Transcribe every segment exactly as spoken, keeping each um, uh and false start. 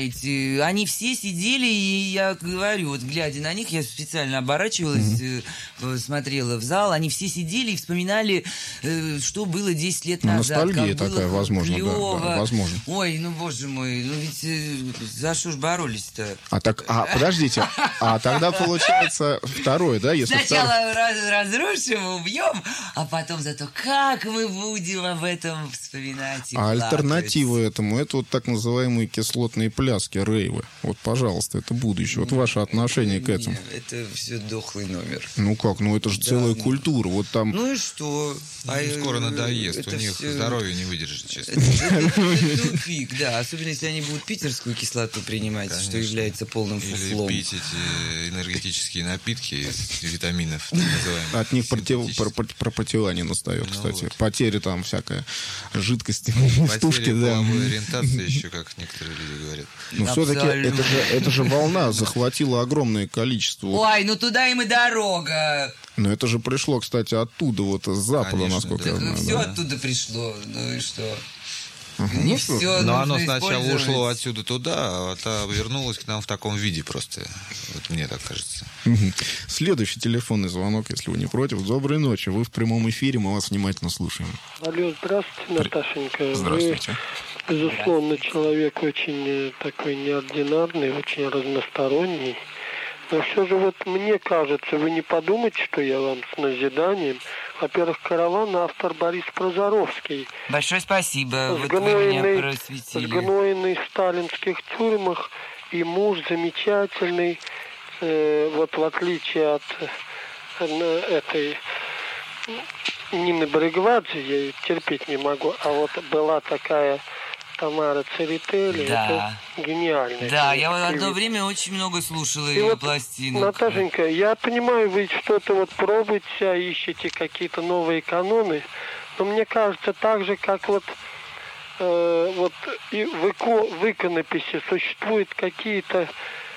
думаете? Они все сидели, и я говорю, вот глядя на них, я специально оборачивалась, mm-hmm. смотрела в зал, они все сидели и вспоминали, что было десять лет ну, назад. Ностальгия такая, возможно, да, да, возможно. Ой, ну, боже мой, ну ведь за что ж боролись-то? А так, а, подождите, а тогда получается второе, да? Если Сначала втор... раз, разрушим, убьем, а потом зато как мы будем об этом вспоминать и А плакать. Альтернатива этому, это вот так называемые кислотные пляски, рейвы. Вот, пожалуйста, это будущее. Вот ваше отношение к этому. Нет, это все дохлый номер. Ну как, ну это же да, целая ну... культура. Вот там... Ну и что? А им скоро надоест, у них все... здоровье не выдержит, честно. Это тупик, да. Особенно, если они будут питерскую кислоту принимать, что является полным фуфлом. Или пить эти энергетические напитки из витаминов. От них пропотевание настает, кстати. Потеря там всякая жидкости в тушке. Потеря половой ориентации еще, как некоторые люди говорят. Но все-таки это же, это же волна захватила огромное количество. Ой, ну туда им и дорога. Но это же пришло, кстати, оттуда, вот с запада, конечно, насколько да. я знаю. Все да. оттуда пришло, ну и что? Uh-huh. Не Ну, все но оно сначала ушло отсюда туда, а то вернулось к нам в таком виде просто. Вот мне так кажется. Uh-huh. Следующий телефонный звонок, если вы не против. Доброй ночи. Вы в прямом эфире, мы вас внимательно слушаем. Алло, здравствуйте, Наташенька. Здравствуйте. Вы, безусловно, человек очень такой неординарный, очень разносторонний. Но все же вот мне кажется, вы не подумайте, что я вам с назиданием. Во-первых, «Караван» автор Борис Прозоровский. Большое спасибо, вот сгноенный, вы меня просветили. Сгноенный в сталинских тюрьмах, и муж замечательный, э, вот в отличие от э, этой Нины Бригвадзе, я ее терпеть не могу, а вот была такая... Тамара Церетели, да. Это гениально. Да, я вот одно время очень много слушала ее вот, пластинок. Наташенька, я понимаю, вы что-то вот пробуете, ищете какие-то новые каноны, но мне кажется, так же, как вот, э, вот и в, ико, в иконописи существуют какие-то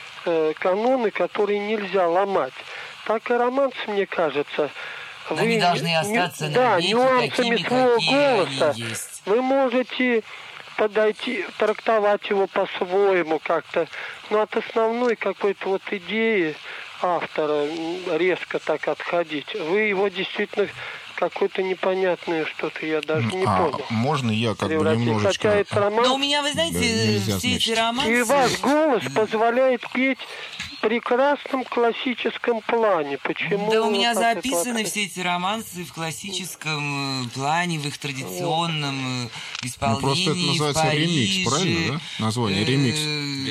э, каноны, которые нельзя ломать. Так и романс, мне кажется... Но вы они должны остаться не, да, навеки, нюансами такими, своего голоса есть. Вы можете... подойти, трактовать его по-своему как-то. Но от основной какой-то вот идеи автора резко так отходить. Вы его действительно какое-то непонятное что-то, я даже не а, понял. Можно я как бы немножечко... Хотя это роман... Но у меня, вы знаете, нельзя, все значит. эти романсы... И ваш голос позволяет петь в прекрасном классическом плане. Почему? Да у меня вот записаны это... все эти романсы в классическом плане, в их традиционном вот. исполнении. Ну, просто это называется в ремикс, правильно, да? Название ремикс.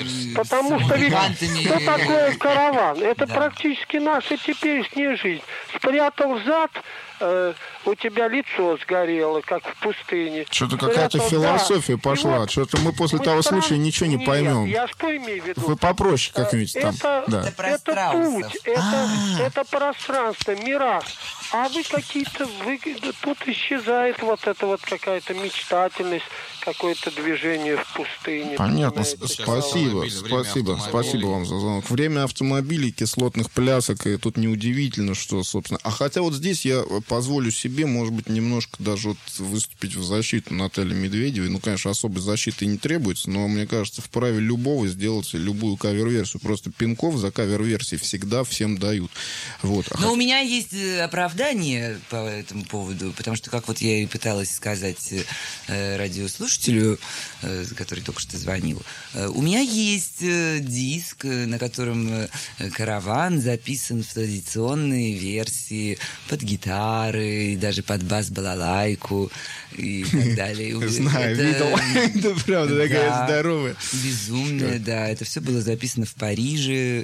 Потому что ведь что такое «Караван»? Это да. практически наша теперешняя жизнь. Спрятал зад, э, у тебя лицо сгорело, как в пустыне. Что-то какая-то философия да. пошла. Вот что-то мы после мы того стран... случая ничего не Нет, поймем. Я что имею в виду? Вы попроще как-нибудь там. Это, да. это, это путь, это, это пространство, мираж. А вы какие-то, вы, тут исчезает вот эта вот какая-то мечтательность, какое-то движение в пустыне. Понятно, спасибо, спасибо, спасибо вам за звонок. Время автомобилей, кислотных плясок, и тут неудивительно, что, собственно... А хотя вот здесь я позволю себе, может быть, немножко даже вот выступить в защиту Натальи Медведевой. Ну, конечно, особой защиты не требуется, но, мне кажется, вправе любого сделать любую кавер-версию. Просто пинков за кавер-версии всегда всем дают. Вот. Но хотя... у меня есть оправдание по этому поводу, потому что, как вот я и пыталась сказать э, радиослушателю, э, который только что звонил, э, у меня есть э, диск, на котором э, «Караван» записан в традиционной версии под гитары, даже под бас-балалайку и так далее. Знаю, видел. Это правда такая здоровая. Безумная, да. Это все было записано в Париже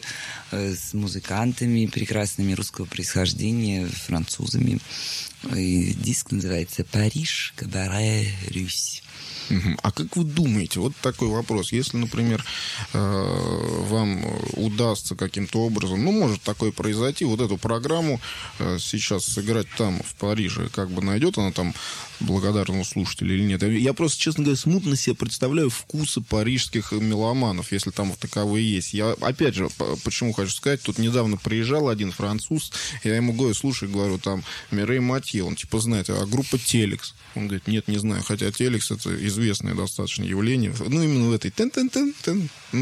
с музыкантами прекрасными русского происхождения, французами. И диск называется «Париж, кабаре, Русь». Uh-huh. А как вы думаете, вот такой вопрос, если, например, вам удастся каким-то образом, ну, может такое произойти, вот эту программу сейчас сыграть там, в Париже, как бы найдет она там благодарного слушателя или нет? Я просто, честно говоря, смутно себе представляю вкусы парижских меломанов, если там вот таковые есть. Я, опять же, почему хочу сказать, тут недавно приезжал один француз, я ему говорю, слушай, говорю, там, Мирей Матье, он типа знает, а группа Телекс? Он говорит, нет, не знаю, хотя Телекс это известное достаточно явление, ну, именно в этой тен-тен-тен-тен.